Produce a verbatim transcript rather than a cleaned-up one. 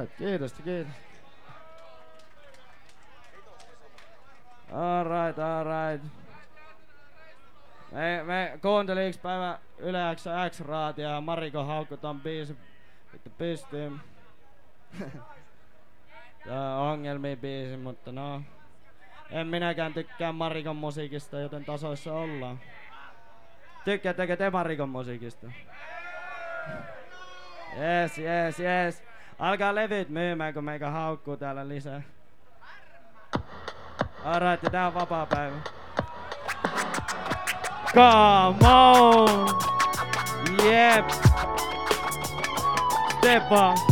Alright, kiitos, kiitos. Alright, alright. Me, me kuuntelin yksi päivä Yle X X-raatia ja Mariko haukkui ton biisin vittu pystyyn. Tää on ongelmia biisi, mutta no. En minäkään tykkää Marikon musiikista, joten tasoissa ollaan. Tykkäättekö te Marikon musiikista? Jes, jes, jes. Alkaa levyt myymään, kun meikä haukkuu täällä lisää. Alright, ja tää on vapaa päivä. Come on! Yep! Step up!